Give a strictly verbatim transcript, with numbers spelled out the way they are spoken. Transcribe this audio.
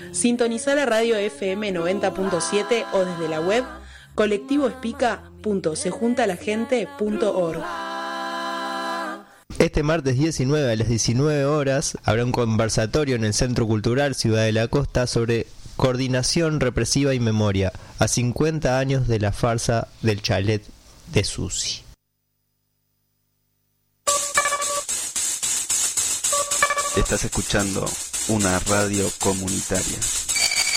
Sintonizá la radio F M noventa punto siete o desde la web colectivoespica punto sejuntalagente punto org. Este martes diecinueve a las diecinueve horas habrá un conversatorio en el Centro Cultural Ciudad de la Costa sobre coordinación represiva y memoria a cincuenta años de la farsa del chalet de Susi. Estás escuchando una radio comunitaria.